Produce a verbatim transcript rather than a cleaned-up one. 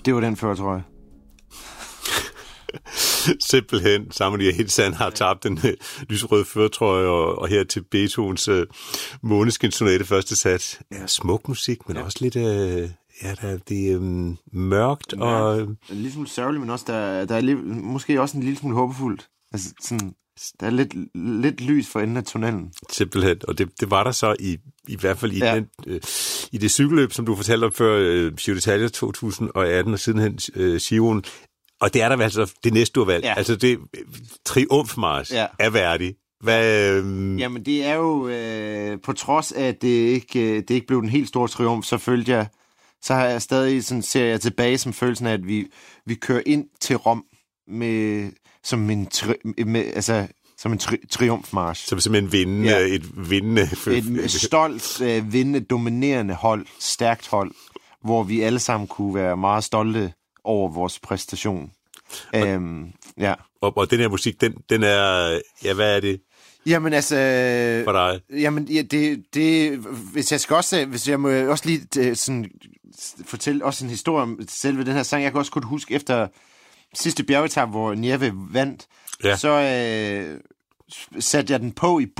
Det var den før, tror jeg. Simpelthen, Samuel Hirtshand har tabt den uh, lyserøde førtrøje, og, og her til Beethovens uh, Måneskin-sonate første sats. Ja, smuk musik, men ja. også lidt... Uh, ja, der, det er um, mørkt ja, og... En lille smule sørgeligt, men også der, der er lige, måske også en lille smule håbefuldt. Altså sådan... Der er lidt, lidt lys for enden af tunnelen. Simpelthen, og det, det var der så i, i hvert fald i, ja. den, øh, i det cykelløb, som du fortalte om før, øh, Giro d'Italia to tusind atten, og sidenhen øh, Giroen. Og det er der altså det næste urvalg. Ja. Altså det triumfmarch ja. er værdig. Hvad, øh... Jamen det er jo, øh, på trods af, at det ikke, det ikke blev den helt store triumf, så følte jeg, så har jeg stadig sådan, ser jeg tilbage som følelsen af, at vi, vi kører ind til Rom med... som en, tri- med, altså, som en tri- triumfmarch. Som simpelthen vindende, ja. et vindende... Et stolt, uh, vindende, dominerende hold, stærkt hold, hvor vi alle sammen kunne være meget stolte over vores præstation. Og, um, ja. og, og den her musik, den, den er... Ja, hvad er det? Jamen altså... For dig? Jamen, ja, det, det... Hvis jeg skal også... Hvis jeg må også lige sådan, fortælle også en historie om selve den her sang. Jeg kan også kunne huske efter... sidste bjergetape, hvor Nieve vandt, ja. så øh, satte jeg den på i